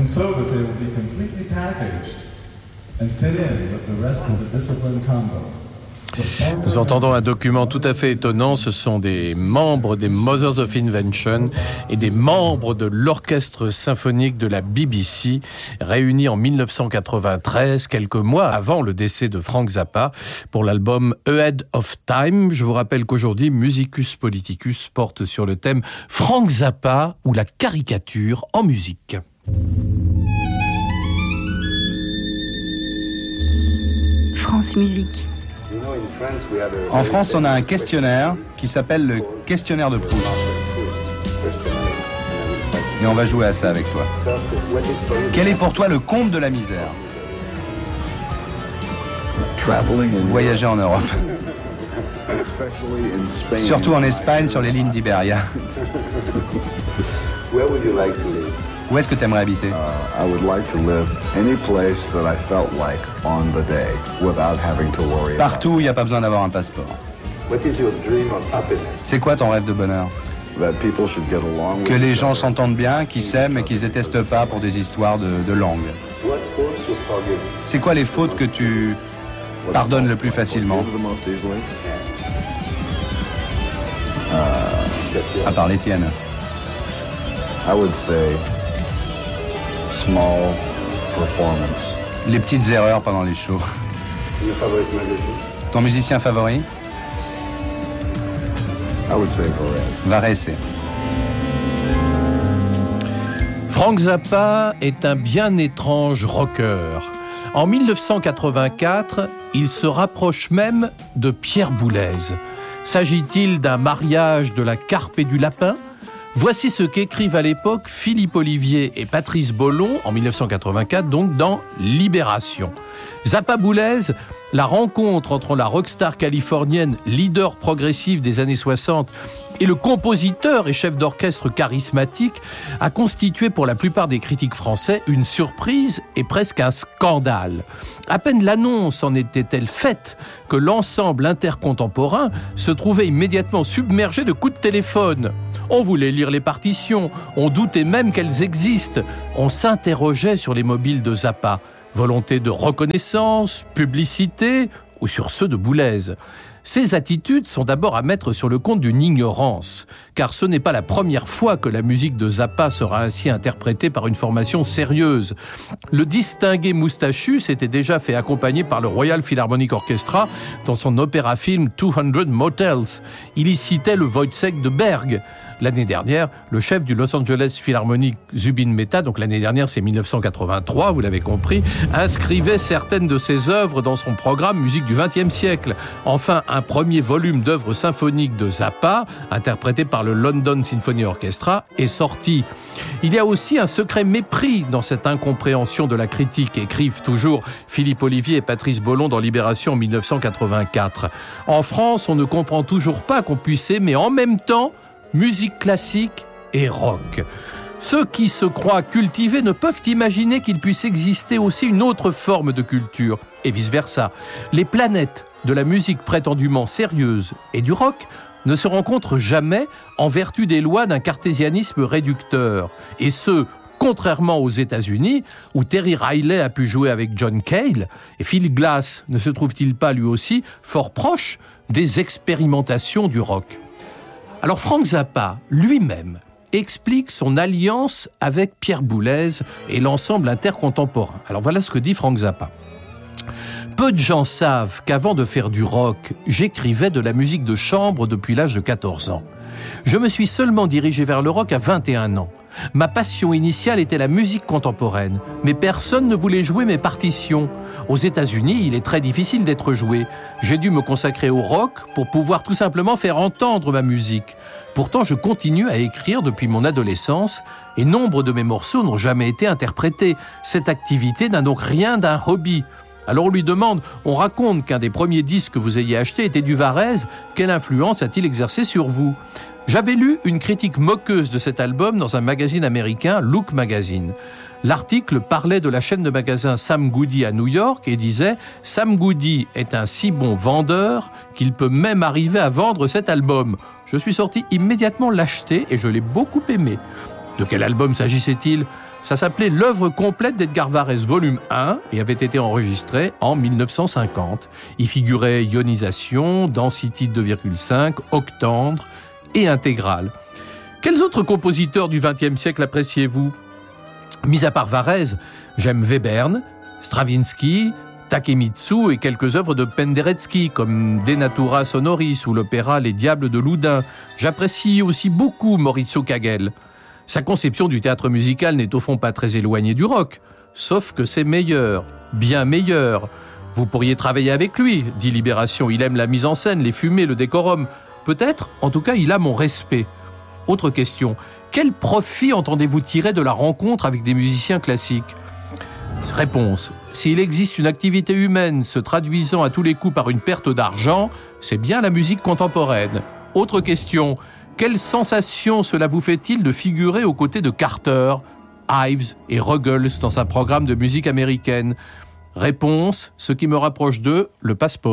and so that they will be completely packaged and fit in with the rest of the disciplined Congo. Nous entendons un document tout à fait étonnant. Ce sont des membres des Mothers of Invention et des membres de l'orchestre symphonique de la BBC, réunis en 1993, quelques mois avant le décès de Frank Zappa, pour l'album Ahead of Time. Je vous rappelle qu'aujourd'hui, Musicus Politicus porte sur le thème Frank Zappa ou la caricature en musique. France Musique. En France, on a un questionnaire qui s'appelle le questionnaire de Proust. Et on va jouer à ça avec toi. Quel est pour toi le comble de la misère? Voyager en Europe. Surtout en Espagne, sur les lignes d'Iberia. Où est-ce que tu aimerais habiter? I would like to live any place that I felt like on the day without having to worry. Partout où il n'y a pas besoin d'avoir un passeport. What is your dream of happiness? C'est quoi ton rêve de bonheur? That people should get along with. Que les gens s'entendent bien, qu'ils s'aiment et qu'ils se détestent pas pour des histoires de langue. What faults you forgive? C'est quoi les fautes que tu pardonnes le plus facilement? À part les tiennes. I would say small performance. Les petites erreurs pendant les shows. Your favorite musician? Ton musicien favori? I would say Varese. Varese. Frank Zappa est un bien étrange rocker. En 1984, il se rapproche même de Pierre Boulez. S'agit-il d'un mariage de la carpe et du lapin ? Voici ce qu'écrivent à l'époque Philippe Olivier et Patrice Bollon, en 1984, donc dans Libération. Zappa Boulez, la rencontre entre la rockstar californienne, leader progressif des années 60, et le compositeur et chef d'orchestre charismatique, a constitué pour la plupart des critiques français une surprise et presque un scandale. À peine l'annonce en était-elle faite que l'ensemble intercontemporain se trouvait immédiatement submergé de coups de téléphone. On voulait lire les partitions, on doutait même qu'elles existent. On s'interrogeait sur les mobiles de Zappa. Volonté de reconnaissance, publicité ou sur ceux de Boulez. Ces attitudes sont d'abord à mettre sur le compte d'une ignorance, car ce n'est pas la première fois que la musique de Zappa sera ainsi interprétée par une formation sérieuse. Le distingué moustachu s'était déjà fait accompagner par le Royal Philharmonic Orchestra dans son opéra-film 200 Motels. Il y citait le Wojciech de Berg. L'année dernière, le chef du Los Angeles Philharmonic, Zubin Mehta, donc l'année dernière c'est 1983, vous l'avez compris, inscrivait certaines de ses œuvres dans son programme Musique du XXe siècle. Enfin, un premier volume d'œuvres symphoniques de Zappa, interprété par le London Symphony Orchestra, est sorti. Il y a aussi un secret mépris dans cette incompréhension de la critique, écrivent toujours Philippe Olivier et Patrice Bollon dans Libération en 1984. En France, on ne comprend toujours pas qu'on puisse aimer en même temps musique classique et rock. Ceux qui se croient cultivés ne peuvent imaginer qu'il puisse exister aussi une autre forme de culture, et vice-versa. Les planètes de la musique prétendument sérieuse et du rock ne se rencontrent jamais en vertu des lois d'un cartésianisme réducteur. Et ce, contrairement aux États-Unis, où Terry Riley a pu jouer avec John Cale, et Phil Glass ne se trouve-t-il pas lui aussi fort proche des expérimentations du rock ? Alors Frank Zappa, lui-même, explique son alliance avec Pierre Boulez et l'ensemble intercontemporain. Alors voilà ce que dit Frank Zappa. Peu de gens savent qu'avant de faire du rock, j'écrivais de la musique de chambre depuis l'âge de 14 ans. Je me suis seulement dirigé vers le rock à 21 ans. Ma passion initiale était la musique contemporaine, mais personne ne voulait jouer mes partitions. Aux États-Unis, il est très difficile d'être joué. J'ai dû me consacrer au rock pour pouvoir tout simplement faire entendre ma musique. Pourtant, je continue à écrire depuis mon adolescence et nombre de mes morceaux n'ont jamais été interprétés. Cette activité n'a donc rien d'un hobby. Alors on lui demande, on raconte qu'un des premiers disques que vous ayez acheté était du Varese, quelle influence a-t-il exercé sur vous ? J'avais lu une critique moqueuse de cet album dans un magazine américain, Look Magazine. L'article parlait de la chaîne de magasins Sam Goody à New York et disait « Sam Goody est un si bon vendeur qu'il peut même arriver à vendre cet album. Je suis sorti immédiatement l'acheter et je l'ai beaucoup aimé. » De quel album s'agissait-il ? Ça s'appelait L'œuvre complète d'Edgar Varèse, volume 1, et avait été enregistré en 1950. Y figuraient ionisation, density 2,5, octandre et intégrale. Quels autres compositeurs du XXe siècle appréciez-vous ? Mis à part Varèse, j'aime Webern, Stravinsky, Takemitsu et quelques œuvres de Penderecki comme De Natura Sonoris ou l'opéra Les Diables de Loudun. J'apprécie aussi beaucoup Maurizio Kagel. Sa conception du théâtre musical n'est au fond pas très éloignée du rock, sauf que c'est meilleur, bien meilleur. Vous pourriez travailler avec lui, dit Libération. Il aime la mise en scène, les fumées, le décorum. Peut-être, en tout cas, il a mon respect. Autre question, quel profit entendez-vous tirer de la rencontre avec des musiciens classiques ? Réponse, s'il existe une activité humaine se traduisant à tous les coups par une perte d'argent, c'est bien la musique contemporaine. Autre question, quelle sensation cela vous fait-il de figurer aux côtés de Carter, Ives et Ruggles dans un programme de musique américaine ? Réponse, ce qui me rapproche d'eux, le passeport.